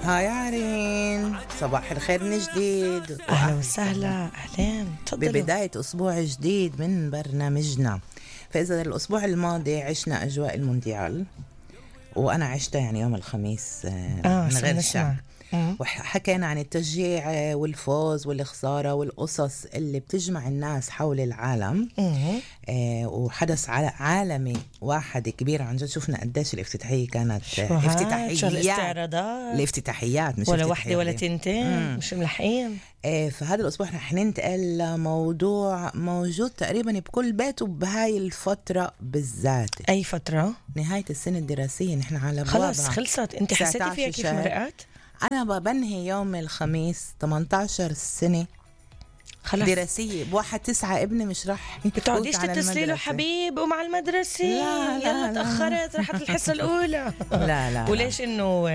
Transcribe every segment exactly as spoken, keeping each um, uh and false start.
هاي عرين، صباح الخير من جديد. أهلا وسهلا. أهلين، تفضلوا. ببداية أسبوع جديد من برنامجنا. فإذا الأسبوع الماضي عشنا أجواء المونديال، وأنا عشتها يعني يوم الخميس آه من غير شك، مم. وحكينا عن التشجيع والفوز والخسارة والقصص اللي بتجمع الناس حول العالم. مم. آه وحدث عالمي واحد كبير عن جد. شفنا قديش الافتتاحية كانت افتتاحيات، الاستعراضات الافتتاحيات مش ولا واحدة ولا تنتين، مم. مش ملحقين. آه فهذا الأسبوع رح ننتقل لموضوع موجود تقريبا بكل بيت وبهاي الفترة بالذات. أي فترة؟ نهاية السنة الدراسية، نحن على خلاص خلصت. انت حسيتي فيها كيف مرقت؟ أنا ببنهي يوم الخميس ثمانية عشر سنة خلاص دراسية بواحد تسعة. ابني مش رح بتقعديش تتصلي له حبيب ومع المدرسة؟ لا لا يلا تأخرت، راحت الحصة الأولى. لا لا وليش إنه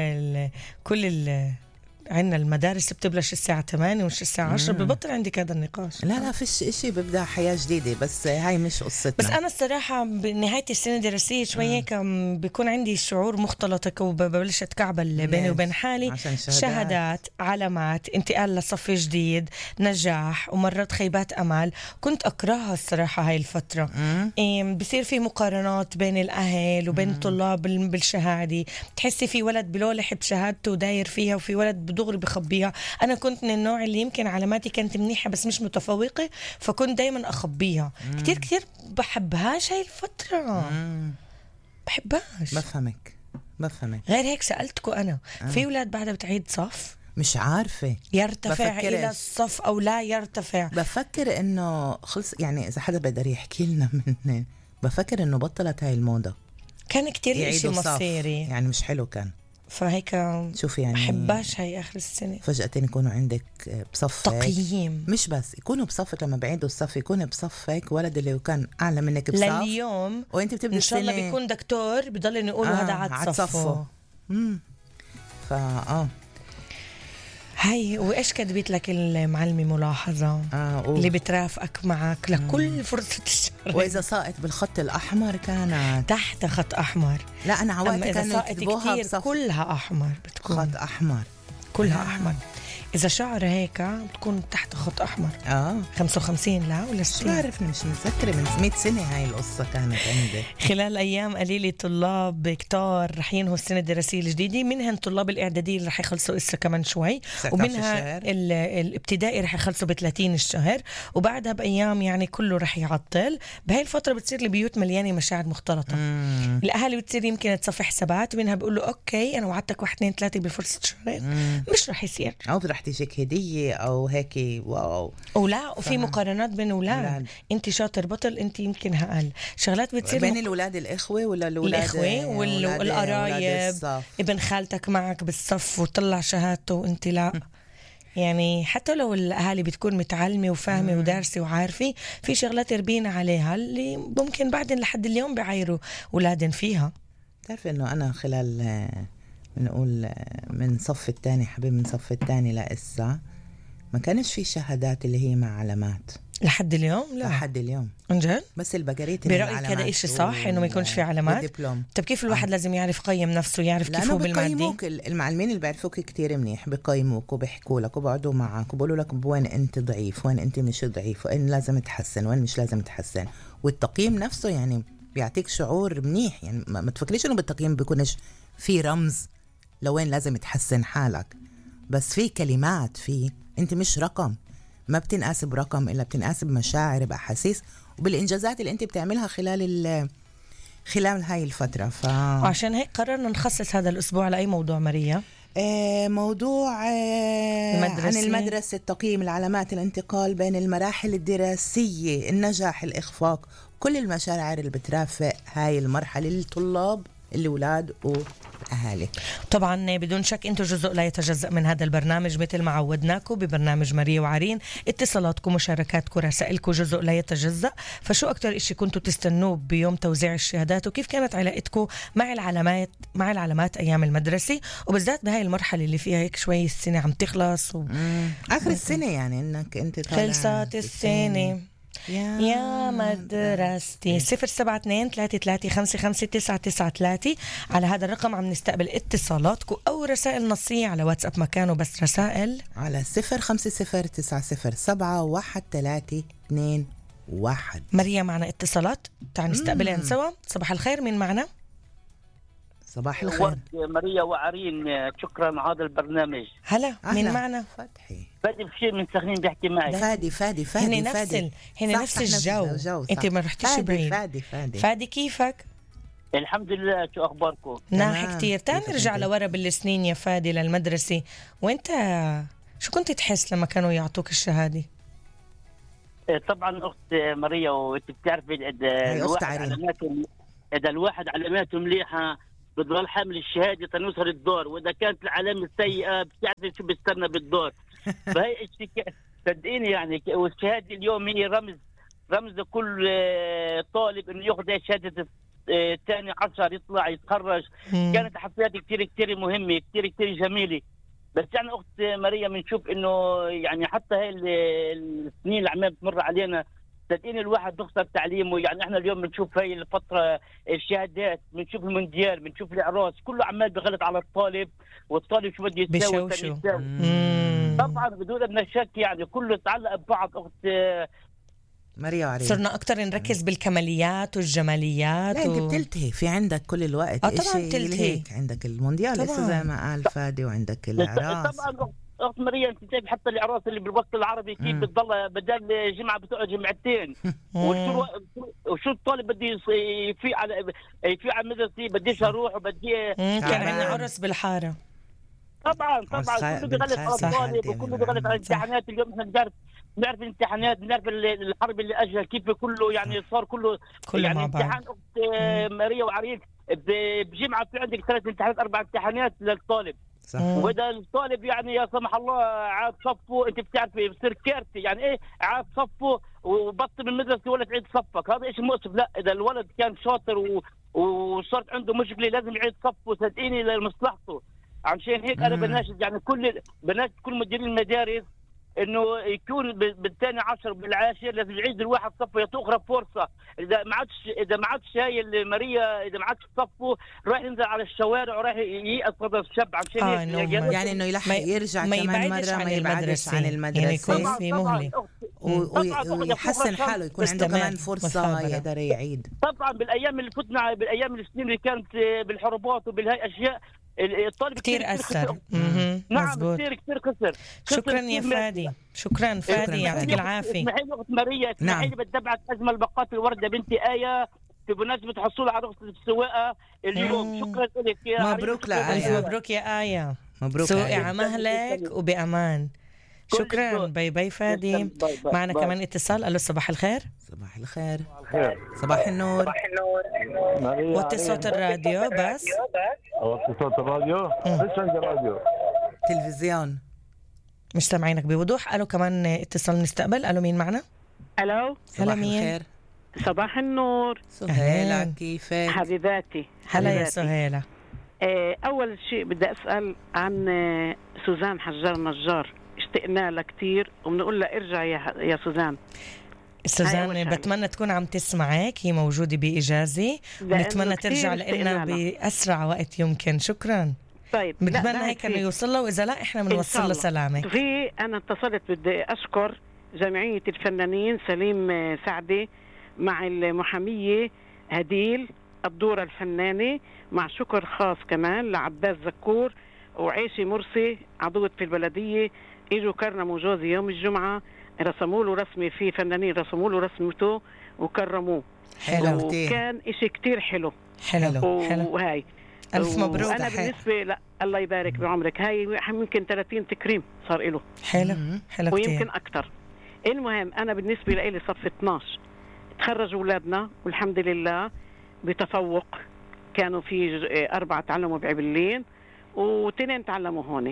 كل ال عندنا المدارس بتبلش الساعة ثمانية ومش الساعة عشرة؟ ببطل عندك هذا النقاش. لا لا فيش إشي، ببدأ حياة جديدة، بس هاي مش قصتنا. بس أنا الصراحة بنهاية السنة الدراسية شوية هيك بيكون عندي شعور مختلط، وببلش أتكعبل بيني وبين حالي. شهادات. شهادات، علامات، انتقال لصف جديد، نجاح، ومرات خيبات أمل. كنت أكرهها الصراحة هاي الفترة. إيه بصير في مقارنات بين الأهل وبين الطلاب بالشهادة. تحسي في ولد بلولح بشهادته وداير فيها، وفي ولد دغري بخبيها. أنا كنت من النوع اللي يمكن علاماتي كانت منيحة بس مش متفوقة، فكنت دايما أخبيها. مم. كتير كتير بحبهاش هاي الفترة. مم. بحبهاش. بفهمك بفهمك. غير هيك سألتكم أنا آه. في ولاد بعدها بتعيد صف، مش عارفة يرتفع إلى الصف أو لا يرتفع. بفكر إنه خلص، يعني إذا حدا بقدر يحكي لنا منه. بفكر إنه بطلت هاي الموضة. كان كتير إشي مصيري، يعني مش حلو كان. فهيك شوفي يعني بحباش هاي آخر السنة فجأة يكونوا عندك بصفك تقييم. مش بس يكونوا بصفك، لما بعيدوا الصف يكون بصفك ولد اللي كان أعلى منك بصف لليوم، وانت بتبدأ إن شاء الله بيكون دكتور بضل يقولوا آه هذا عاد صفه. امم فا اه هاي. وإيش كتبت لك المعلمة ملاحظة آه اللي بترافقك معك لكل مم. فرصة الشهر؟ وإذا ساقط بالخط الأحمر كانت تحت خط أحمر. لا أنا عواتي كانوا يكتبوها بصف كلها أحمر، بتكون خط أحمر كلها آه. أحمر. إذا شعر هيك بتكون تحت خط أحمر. آه خمسة وخمسين لا ولا ستين؟ شو عرفني، مش متذكرة. من مئة سنة هاي القصة كانت عندي. خلال أيام قليلة طلاب كتار رح ينهوا السنة الدراسية الجديدة، منها طلاب الإعدادية اللي رح يخلصوا إسا كمان شوي، ومنها الابتدائي رح يخلصوا بثلاثين الشهر، وبعدها بأيام يعني كله رح يعطل. بهاي الفترة بتصير البيوت مليانة مشاعر مختلطة. مم. الأهالي بتصير يمكن تصفي حسابات، ومنها بيقول له أوكي أنا وعدتك واحد اثنين ثلاثة بفرصة شهر. مش رح يصير، أو رح تجيك هدية أو هيك واو ولا. وفي ف... مقارنات بين أولاد، أنت شاطر بطل، أنت يمكن هقل. شغلات بتصير بين مق... الأولاد الإخوة ولا الأولاد الإخوة وال... والقرايب. ابن خالتك معك بالصف وطلع شهادته وأنت لا. يعني حتى لو الأهالي بتكون متعلمة وفاهمة مم. ودارسة وعارفة، في شغلات يربينا عليها اللي ممكن بعدين لحد اليوم بيعايروا أولادن فيها. تعرف إنه أنا خلال بنقول من صف الثاني حبيب من صف الثاني لإسا ما كانش في شهادات اللي هي مع علامات لحد اليوم. لا لحد اليوم انجد. بس البقريت برأيك هذا إشي صح انه ما يكونش في علامات؟ طب كيف الواحد آه. لازم يعرف يقيم نفسه، يعرف كيف هو بالمادي؟ المعلمين اللي بيعرفوك كتير منيح بيقيموك وبيحكوا لك وبقعدوا معك وبقولوا لك وين انت ضعيف، وين انت مش ضعيف، وين لازم تحسن، وين مش لازم تحسن. والتقييم نفسه يعني بيعطيك شعور منيح. يعني ما تفكريش انه بالتقييم بيكونش في رمز لوين لازم تحسن حالك، بس في كلمات، في انت مش رقم، ما بتنقاس برقم إلا بتنقاس بمشاعر، بأحاسيس، وبالإنجازات اللي انت بتعملها خلال خلال هاي الفترة. ف... وعشان هيك قررنا نخصص هذا الأسبوع لأي موضوع ماريا؟ آه موضوع آه عن المدرسة، التقييم، العلامات، الانتقال بين المراحل الدراسية، النجاح، الإخفاق، كل المشاعر اللي بترافق هاي المرحلة للطلاب الأولاد وأهالي. طبعا بدون شك أنتم جزء لا يتجزأ من هذا البرنامج، مثل ما عودناكم ببرنامج ماريا وعرين. اتصالاتكم ومشاركاتكم رسائلكم جزء لا يتجزأ. فشو أكتر إشي كنتوا تستنوه بيوم توزيع الشهادات، وكيف كانت علاقتكم مع العلامات مع العلامات أيام المدرسة، وبالذات بهاي المرحلة اللي فيها هيك شوي السنة عم تخلص و... آخر السنة، يعني إنك أنت خلصت السنة يا, يا مدرستي. صفر سبعة اثنين ثلاثة ثلاثة خمسة خمسة تسعة تسعة ثلاثة. على هذا الرقم عم نستقبل اتصالاتكم أو رسائل نصية على واتساب مكانه بس رسائل على صفر خمسة صفر تسعة صفر سبعة واحد ثلاثة اثنين واحد. مريم معنا اتصالات، تعال نستقبلين سوا. صباح الخير، مين معنا؟ صباح الخير ماريا وعرين، شكرا على هذا البرنامج. هلا، مين معنا؟ فتحي فادي بشير من سخنين بيحكي معي. فادي فادي فادي هنا نفس فادي. ال... هنا نفس الجو, الجو انت ما رحتيش بعيد. فادي فادي فادي كيفك؟ الحمد لله، شو اخباركم؟ ناحي كتير. تعال نرجع لورا بالسنين يا فادي للمدرسة، وانت شو كنت تحس لما كانوا يعطوك الشهادة؟ طبعا اخت ماريا، وانت بتعرفي الواحد علاماته، اذا الواحد علاماته مليحه بضل حامل الشهاده تنوصل الدور، واذا كانت العلامه سيئه بتعرفي شو بيستنى بالدور. فهي الشيء صدقيني يعني، والشهاده اليوم هي رمز رمز لكل طالب انه ياخذ شهاده الثاني عشر يطلع يتخرج. كانت حفلات كثير كثير مهمه، كثير كثير جميله. بس يعني اخت ماريا بنشوف انه يعني حتى هاي السنين اللي عم بتمر علينا صدقيني الواحد بيخسر تعليمه. يعني احنا اليوم بنشوف هاي الفتره الشهادات، بنشوف المونديال، بنشوف الاعراس، كله عمال بغلط على الطالب، والطالب شو بده يساوي. طبعا بدون ادنى شك يعني كله يتعلق ببعض. اخت ماريا وعرين، صرنا اكثر نركز بالكماليات والجماليات. لا و... انت بتلتهي في عندك كل الوقت. اه طبعا بتلتهي، عندك المونديال لسه زي ما قال فادي، وعندك الاعراس. طبعا اخت ماريا، انت شايف حتى الاعراس اللي بالوسط العربي كيف بتضل بدل جمعه بتقعد جمعتين. وشو وشو الطالب بدي يفيق على يفيق على المدرسه، بديش اروح وبدي. كان عندنا عرس بالحاره. طبعا طبعا كله بغلط على الطالب، وكله بغلط على الامتحانات. اليوم احنا بنعرف بنعرف الامتحانات، بنعرف الحرب اللي اجى كيف كله يعني صار كله كله يعني مع امتحان. اخت ماريا وعريس، بجمعه في عندك ثلاث امتحانات اربع امتحانات للطالب. صح. واذا الطالب يعني يا سمح الله عاد صفه، انت بتعرفي بصير كارثه. يعني ايه عاد صفه وبطل من المدرسه ولا تعيد صفك؟ هذا شيء مؤسف. لا، اذا الولد كان شاطر و... وصارت عنده مشكله لازم يعيد صفه صدقيني لمصلحته. عشان هيك انا بناشد يعني كل بناشد كل مديرين المدارس انه يكون بالثاني عشر بالعاشر لازم يعيد الواحد صفه، يعطوه اخرى فرصه. اذا ما عادش اذا ما عادش هاي الماريا، اذا ما عادش صفه راح ينزل على الشوارع وراح ييأس هذا الشاب. عشان آه هيك يعني, يعني انه يلحق يرجع كمان مره، ما يبعدش عن المدرسه، يعني يكون في مهله ويحسن حاله، يكون عنده كمان فرصه يقدر يعيد. طبعا بالايام اللي فتنا بالايام السنين اللي كانت بالحروبات وبالهاي اشياء الطالب كتير أثر. نعم كتير كتير خسر. شكرا يا فادي، شكرا فادي، يعطيك العافية. اسمحي لي أخت ماريا، اسمحي لي بتبعت أجمل باقات الوردة بنتي آية في بمناسبة حصول على رخصة السواقة اليوم. شكرا لك يا مبروك لآية. مبروك يا آية، مبروك. سوقي على مهلك وبأمان. شكرا. باي باي فادي. معنا كمان اتصال. الو صباح الخير. صباح الخير. صباح النور. صباح النور. وطي صوت الراديو بس. وطي صوت الراديو. ايش عندي راديو؟ تلفزيون مش سامعينك بوضوح. الو كمان اتصال نستقبل. الو مين معنا؟ الو هلا مين؟ صباح النور. سهيلة كيفك حبيباتي؟ هلا يا سهيلة. اول شيء بدي اسال عن سوزان حجار نجار، اشتقنا لها كثير وبنقول لها ارجع يا يا سوزان. سوزان بتمنى تكون عم تسمعك، هي موجودة بإجازة، ونتمنى ترجع لنا بأسرع وقت يمكن. شكرا. طيب بتمنى هيك انه يوصل له، واذا لا احنا بنوصل له سلامة. في انا اتصلت بدي اشكر جمعية الفنانين سليم سعدي مع المحامية هديل الدورة الفنانة، مع شكر خاص كمان لعباس زكور وعيشي مرسي عضوة في البلدية. اجوا كرموا جوزي يوم الجمعة، رسموا له رسمة، في فنانين رسموا له رسمته وكرموه. حلو. وكان اشي كتير حلو. حلو حلو. وهاي ألف مبروك. أنا بالنسبة لا الله يبارك بعمرك، هاي يمكن ثلاثين تكريم صار له. حلو حلو ويمكن كتير. أكتر. المهم أنا بالنسبة لي صف اثناشر تخرجوا أولادنا والحمد لله بتفوق. كانوا في أربعة تعلموا بعبلين وتنين تعلموا هون.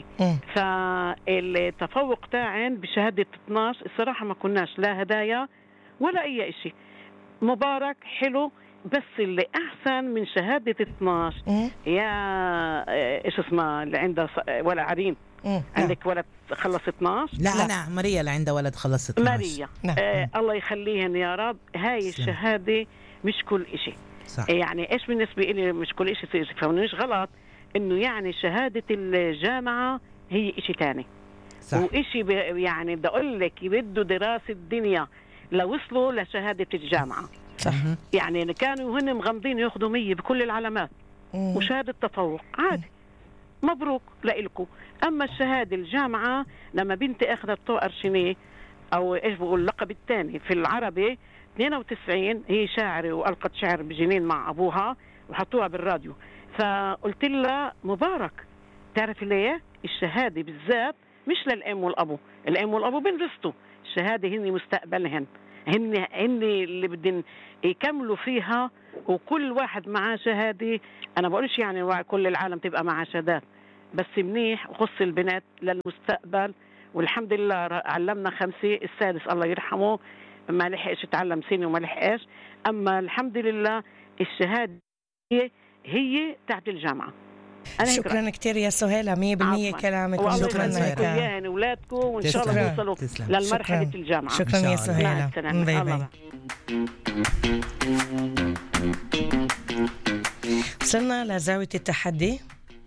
فالتفوق تاعن بشهادة اثناشر الصراحة ما كناش لا هدايا ولا أي إشي. مبارك حلو، بس اللي أحسن من شهادة اثناشر يا إيش اسمها اللي عندها ولا عرين مم. عندك ولد خلص اثناشر؟ لا, لا أنا ماريا اللي عندها ولد خلص اثناشر. ماريا آه الله يخليهن يا رب. هاي سلام. الشهادة مش كل إشي صح. يعني إيش بالنسبة لي مش كل إشي فمش غلط إنه يعني شهادة الجامعة هي إشي تاني صح. وإشي يعني بدي أقول لك بده دراسة الدنيا لو وصلوا لشهادة الجامعة صح. يعني كانوا هن مغمضين ياخذوا مية بكل العلامات مم. وشهادة تفوق عادي مم. مبروك لإلكم. أما الشهادة الجامعة لما بنتي أخذت طائر شنيه أو إيش بقول اللقب الثاني في العربي اثنين وتسعين هي شاعرة وألقت شعر بجنين مع أبوها وحطوها بالراديو. فقلت لها مبارك. تعرف ليه؟ الشهادة بالذات مش للأم والأبو، الأم والأبو بنبسطوا، الشهادة هن مستقبلهن، هن هن اللي بدن يكملوا فيها. وكل واحد معاه شهادة. أنا بقولش يعني كل العالم تبقى معها شهادات، بس منيح وخص البنات للمستقبل. والحمد لله علمنا خمسة، السادس الله يرحمه ما لحقش يتعلم سنة وما لحقش. أما الحمد لله الشهادة هي, هي تحت الجامعة. شكرا كتير يا سهيلة، مية بالمية كلامك. شكرا لكم يا أولادكم وإن شاء الله نوصلوا للمرحلة الجامعة. شكرا يا سهيلة. باي باي. وصلنا لزاوية التحدي.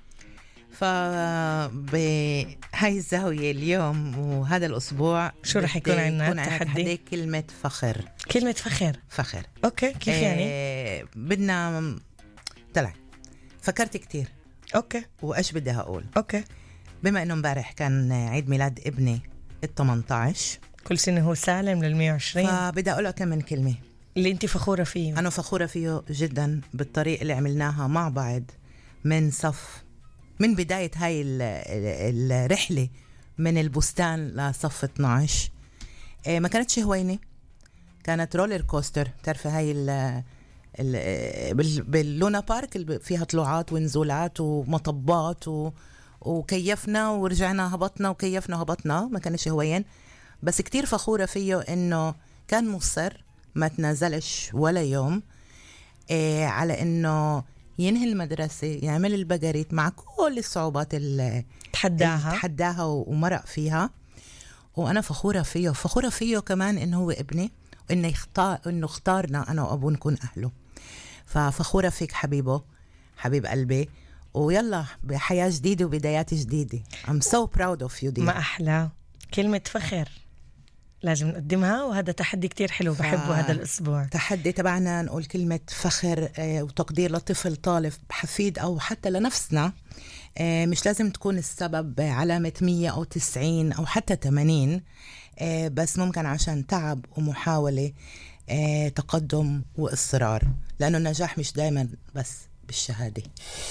فبهاي الزاوية اليوم وهذا الأسبوع شو رح يكون عندنا تحدي؟ كلمة فخر. كلمة فخر فخر أوكي كيف آه يعني؟ بدنا طلع فكرت كتير أوكي وإيش بدي هقول. أوكي بما إنه مبارح كان عيد ميلاد ابني الثمنتعش، كل سنة هو سالم للمية وعشرين، فبدي أقول كم من كلمة اللي أنت فخورة فيه. أنا فخورة فيه جدا بالطريقة اللي عملناها مع بعض من صف من بداية هاي الرحلة من البستان لصف اثناشر. ما كانتش هوينة، كانت رولر كوستر. تعرف هاي ال ال باللونا بارك فيها طلوعات ونزولات ومطبات و وكيفنا ورجعنا هبطنا وكيفنا هبطنا. ما كانش هوين، بس كتير فخورة فيه إنه كان مصر ما تنازلش ولا يوم إيه على إنه ينهي المدرسة، يعمل البقريت مع كل الصعوبات اللي تحداها تحداها ومرق فيها. وأنا فخورة فيه، فخورة فيه كمان إنه هو ابني وإنه يختار إنه اختارنا أنا وأبوه نكون أهله. ففخورة فيك حبيبه، حبيب قلبي، ويلا بحياة جديدة وبدايات جديدة. I'm so proud of you dear. ما أحلى كلمة فخر لازم نقدمها، وهذا تحدي كتير حلو بحبه هذا الأسبوع. تحدي تبعنا نقول كلمة فخر وتقدير لطفل طالب حفيد أو حتى لنفسنا. مش لازم تكون السبب علامة مية أو تسعين أو حتى ثمانين، بس ممكن عشان تعب ومحاولة تقدم وإصرار، لأنه النجاح مش دايما بس بالشهادة.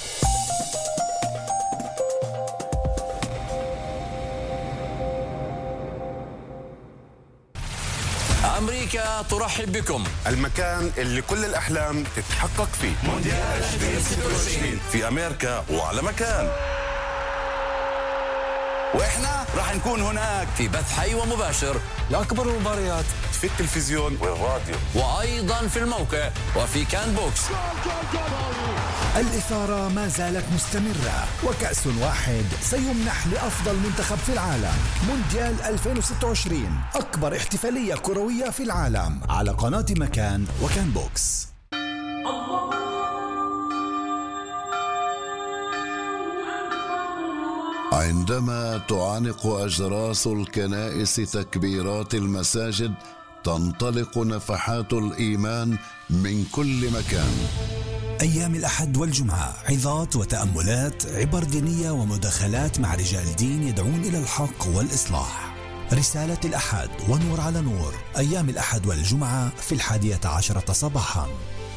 أمريكا ترحب بكم، المكان اللي كل الأحلام تتحقق فيه. مونديال ألفين وستة وعشرين في أمريكا وعلى مكان، وإحنا راح نكون هناك في بث حي ومباشر لأكبر المباريات في التلفزيون والراديو، وأيضا في الموقع وفي كان بوكس. الإثارة ما زالت مستمرة، وكأس واحد سيمنح لأفضل منتخب في العالم. مونديال ألفين وستة وعشرين أكبر احتفالية كروية في العالم على قناة مكان وكان بوكس. عندما تعانق أجراس الكنائس تكبيرات المساجد، تنطلق نفحات الإيمان من كل مكان. أيام الأحد والجمعة عظات وتأملات، عبر دينية ومداخلات مع رجال دين يدعون إلى الحق والإصلاح. رسالة الأحد ونور على نور، أيام الأحد والجمعة في الحادية عشرة صباحا.